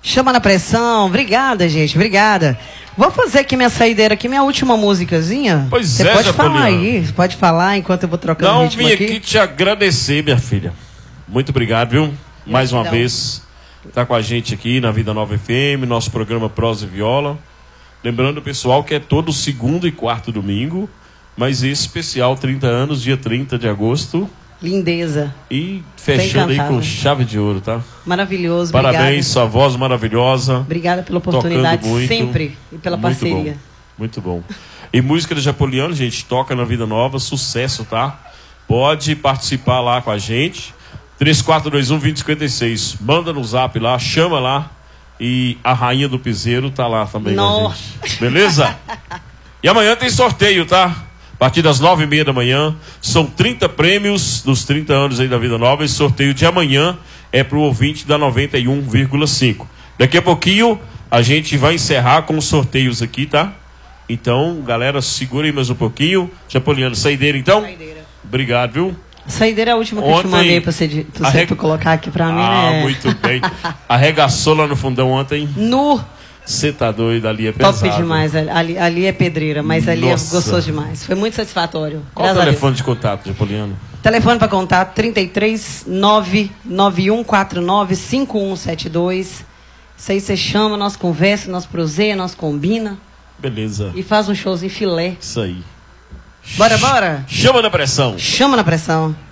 Chama na pressão. Obrigada, gente. Obrigada. Vou fazer aqui minha saideira, aqui minha última musicazinha. Pois Você é, pode falar Japoliano. aí. Você pode falar enquanto eu vou trocando o ritmo Não, vim aqui. aqui te agradecer, minha filha. Muito obrigado, viu? Mais uma vez, tá com a gente aqui na Vida Nova FM, nosso programa Prosa e Viola. Lembrando, pessoal, que é todo segundo e quarto domingo, mas esse especial 30 anos, dia 30 de agosto. Lindeza. E fechando aí com chave de ouro, tá? Maravilhoso, Parabéns, obrigada. sua voz maravilhosa. Obrigada pela oportunidade muito, sempre e pela muito parceria. Bom, muito bom. E música do Japoliano, gente, toca na Vida Nova, sucesso, tá? Pode participar lá com a gente. 3421-2056. Manda no zap lá, chama lá. E a Rainha do Piseiro tá lá também com a gente. Beleza? E amanhã tem sorteio, tá? A partir das 9h30 da manhã. São 30 prêmios dos 30 anos aí da Vida Nova. Esse sorteio de amanhã é pro ouvinte da 91,5. Daqui a pouquinho a gente vai encerrar com os sorteios aqui, tá? Então, galera, segura aí mais um pouquinho. Japoliano, saideira então? Saideira. Obrigado, viu? Saideira é a última que eu te mandei pra você colocar aqui pra mim, né? Muito bem. Arregaçou lá no fundão ontem. Você tá doido, ali é pesado. Top demais, ali é pedreira, mas ali é gostoso demais. Foi muito satisfatório. Qual o telefone de contato, Japoliano? Telefone para contato, 33 99149 5172. Isso aí você chama, nós conversa, nós proseia, nós combina. Beleza. E faz um showzinho filé. Isso aí. Bora, bora? Chama na pressão. Chama na pressão.